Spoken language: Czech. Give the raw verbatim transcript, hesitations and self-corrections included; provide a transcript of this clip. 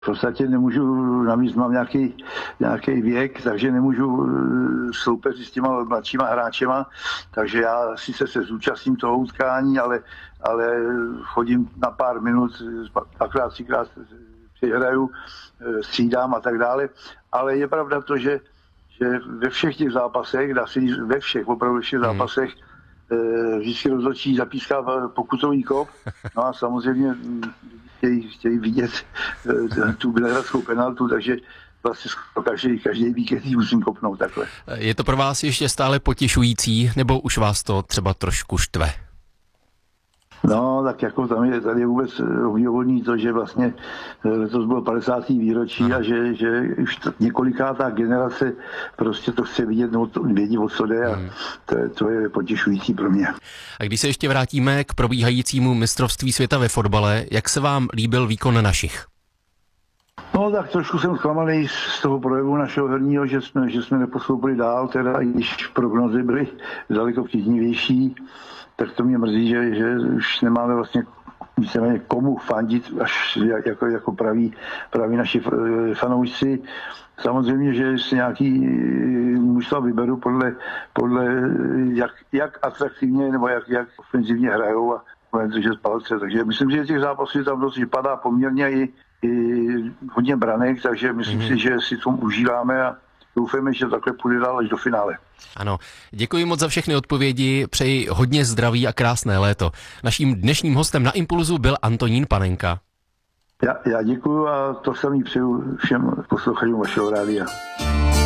V podstatě nemůžu, navíc mám nějaký, nějaký věk, takže nemůžu soupeřit s těma mladšíma hráčema, takže já sice se zúčastním toho utkání, ale, ale chodím na pár minut, dvakrát, třikrát přihraju, střídám a tak dále, ale je pravda to, že, že ve všech těch zápasech, dá se říct, ve všech, opravdu ve všech hmm. zápasech, vždycky rozhodčí zapíská pokutový kop, no a samozřejmě chtějí, chtějí vidět tu bělehradskou penaltu, takže vlastně každý, každý víkend musím kopnout takhle. Je to pro vás ještě stále potěšující, nebo už vás to třeba trošku štve? No, tak jako tam je, tady je vůbec obdivuhodný to, že vlastně letos bylo padesátý výročí Aha. a že, že už několikátá generace prostě to chce vidět, nebo to vědí, o co jde a hmm. to, to je potěšující pro mě. A když se ještě vrátíme k probíhajícímu mistrovství světa ve fotbale, jak se vám líbil výkon našich? No tak trošku jsem zklamaný z toho projevu našeho herního, že jsme, že jsme nepostoupili dál, teda i když prognozy byly daleko příznivější, tak to mě mrzí, že, že už nemáme vlastně víceméně komu fandit, až jako, jako praví, praví naši fanoušci. Samozřejmě, že si nějaký mužstva vyberu podle, podle jak, jak atraktivně nebo jak, jak ofenzivně hrajou a že z palce. Takže myslím, že těch zápasů tam dost vypadá poměrně i, i hodně branek, takže myslím mm-hmm. si, že si to užíváme a doufáme, že takhle půjde dál až do finále. Ano, děkuji moc za všechny odpovědi, přeji hodně zdraví a krásné léto. Naším dnešním hostem na Impulzu byl Antonín Panenka. Já, já děkuji a to samý přeju všem posluchačům vašeho rádia.